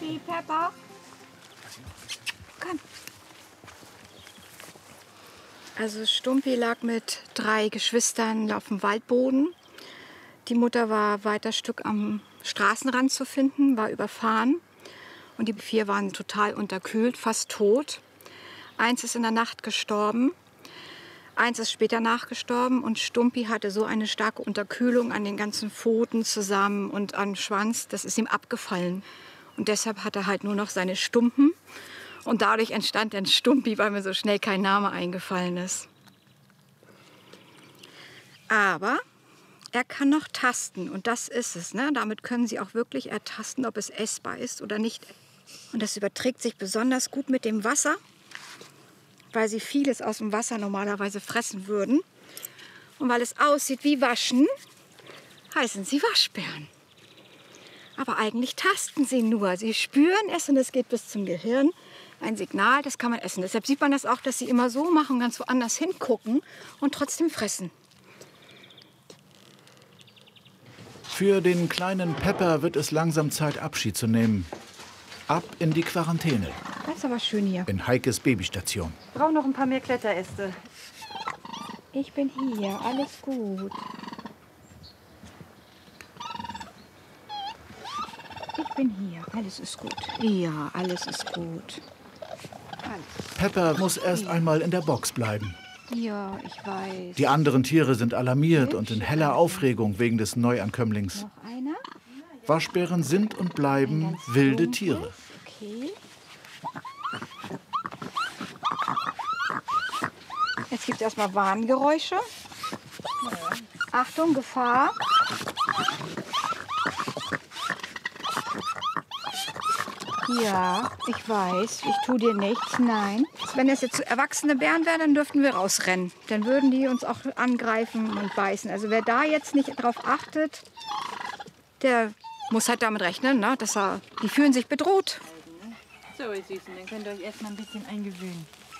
Stumpy, Pepper. Komm. Also Stumpy lag mit 3 Geschwistern auf dem Waldboden. Die Mutter war weiter Stück am Straßenrand zu finden, war überfahren. Und die 4 waren total unterkühlt, fast tot. 1 ist in der Nacht gestorben. 1 ist später nachgestorben und Stumpy hatte so eine starke Unterkühlung an den ganzen Pfoten zusammen und am Schwanz, das ist ihm abgefallen. Und deshalb hat er halt nur noch seine Stumpen. Und dadurch entstand dann Stumpy, weil mir so schnell kein Name eingefallen ist. Aber er kann noch tasten und das ist es. Ne? Damit können Sie auch wirklich ertasten, ob es essbar ist oder nicht. Und das überträgt sich besonders gut mit dem Wasser, weil sie vieles aus dem Wasser normalerweise fressen würden. Und weil es aussieht wie Waschen, heißen sie Waschbären. Aber eigentlich tasten sie nur. Sie spüren es und es geht bis zum Gehirn. Ein Signal, das kann man essen. Deshalb sieht man das auch, dass sie immer so machen, ganz woanders hingucken und trotzdem fressen. Für den kleinen Pepper wird es langsam Zeit, Abschied zu nehmen. Ab in die Quarantäne. Das ist aber schön hier. In Heikes Babystation. Ich brauche noch ein paar mehr Kletteräste. Ich bin hier, alles gut. Ich bin hier, alles ist gut. Ja, alles ist gut. Alles. Pepper muss erst einmal in der Box bleiben. Ja, ich weiß. Die anderen Tiere sind alarmiert und in heller Aufregung wegen des Neuankömmlings. Noch einer? Waschbären sind und bleiben wilde Tiere. Okay. Jetzt gibt es erstmal Warngeräusche. Achtung, Gefahr. Ja, ich weiß, ich tue dir nichts, nein. Wenn es jetzt erwachsene Bären wären, dann dürften wir rausrennen. Dann würden die uns auch angreifen und beißen. Also wer da jetzt nicht drauf achtet, der muss halt damit rechnen, ne, dass die fühlen sich bedroht. So, ihr Süßen, dann könnt ihr euch erstmal ein bisschen eingewöhnen.